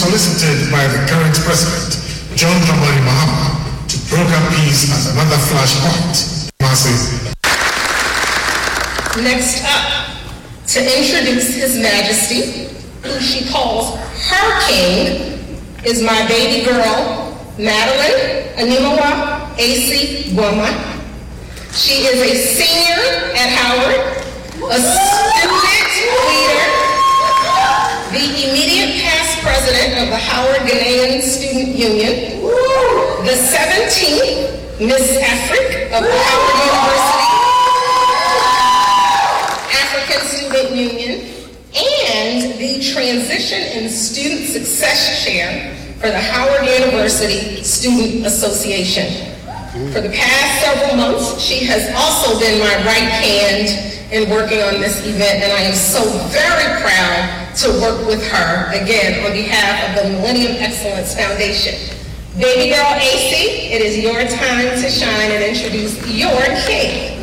solicited by the current president, John Dramani Mahama, to broker peace as another flashpoint. Next up, to introduce His Majesty, who she calls her king, is my baby girl, Madeline Animawa AC Gwama. She is a senior at Howard, a student leader, the immediate past president of the Howard Ghanaian Student Union, the 17th Miss Africa of the Howard University African Student Union, and the Transition and Student Success Chair for the Howard University Student Association. For the past several months, she has also been my right hand in working on this event, and I am so very proud to work with her, again, on behalf of the Millennium Excellence Foundation. Baby girl AC, it is your time to shine and introduce your king.